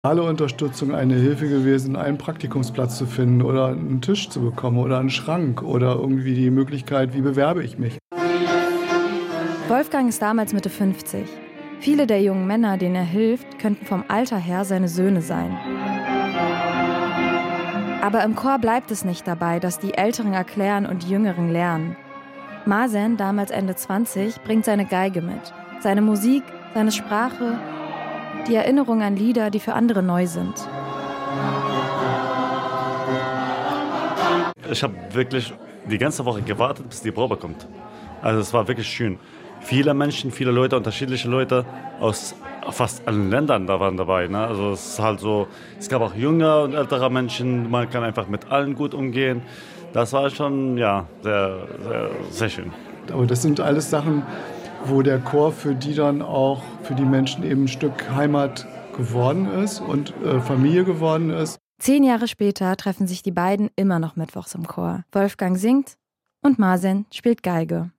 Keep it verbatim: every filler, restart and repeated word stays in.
Alle Unterstützung eine Hilfe gewesen, einen Praktikumsplatz zu finden oder einen Tisch zu bekommen oder einen Schrank oder irgendwie die Möglichkeit, wie bewerbe ich mich. Wolfgang ist damals Mitte fünfzig. Viele der jungen Männer, denen er hilft, könnten vom Alter her seine Söhne sein. Aber im Chor bleibt es nicht dabei, dass die Älteren erklären und die Jüngeren lernen. Mazen, damals Ende zwanzig, bringt seine Geige mit. Seine Musik, seine Sprache, die Erinnerung an Lieder, die für andere neu sind. Ich habe wirklich die ganze Woche gewartet, bis die Probe kommt. Also es war wirklich schön. Viele Menschen, viele Leute, unterschiedliche Leute aus fast allen Ländern da waren dabei. Ne? Also es ist halt so, es gab auch junge und ältere Menschen, man kann einfach mit allen gut umgehen. Das war schon, ja, sehr, sehr, sehr schön. Aber das sind alles Sachen, wo der Chor für die dann auch, für die Menschen eben ein Stück Heimat geworden ist und äh, Familie geworden ist. Zehn Jahre später treffen sich die beiden immer noch mittwochs im Chor. Wolfgang singt und Mazen spielt Geige.